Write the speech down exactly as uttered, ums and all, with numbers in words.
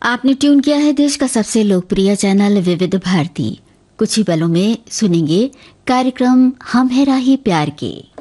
आपने ट्यून किया है देश का सबसे लोकप्रिय चैनल विविध भारती। कुछ ही पलों में सुनेंगे कार्यक्रम हम है राही प्यार के।